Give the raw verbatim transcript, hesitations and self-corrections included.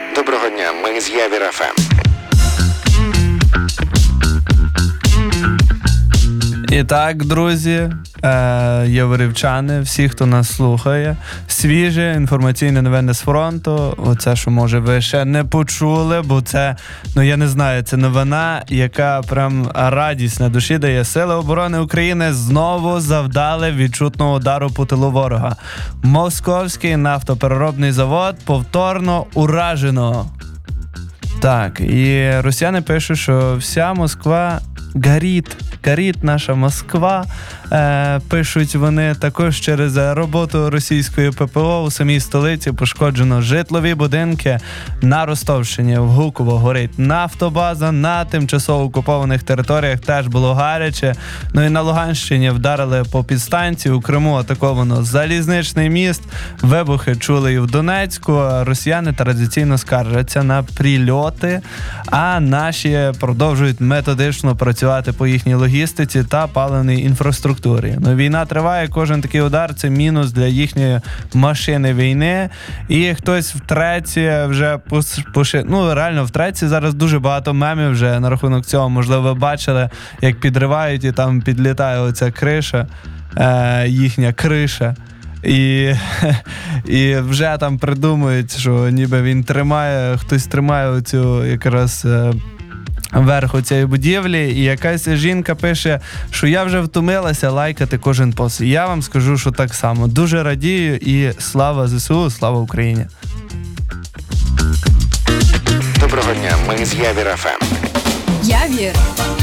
Доброго дня, ми з Явір еф ем. І так, друзі, е, яворівчани, всі, хто нас слухає, свіже інформаційні новини з фронту. Оце, що, може, ви ще не почули, бо це, ну, я не знаю, це новина, яка прям радість на душі дає. Сили оборони України знову завдали відчутного удару по тилу ворога. Московський нафтопереробний завод повторно уражено. Так, і росіяни пишуть, що вся Москва горить. Горить наша Москва, е, пишуть вони. Також через роботу російської ППО у самій столиці пошкоджено житлові будинки. На Ростовщині, в Гуково горить нафтобаза, на тимчасово окупованих територіях теж було гаряче. Ну і на Луганщині вдарили по підстанції, у Криму атаковано залізничний міст, вибухи чули і в Донецьку. Росіяни традиційно скаржаться на прильоти, а наші продовжують методично працювати по їхній логістиці та паливній інфраструктурі. Ну, війна триває, кожен такий удар – це мінус для їхньої машини війни. І хтось втретє вже поши... ну, реально втретє зараз дуже багато мемів вже на рахунок цього. Можливо, ви бачили, як підривають і там підлітає оця криша, е, їхня криша. І, і вже там придумують, що ніби він тримає, хтось тримає оцю якраз верху цієї будівлі, і якась жінка пише, що я вже втомилася лайкати кожен пост. Я вам скажу, що так само. Дуже радію і слава ЗСУ, слава Україні. Доброго дня, ми з Явір еф ем. Явір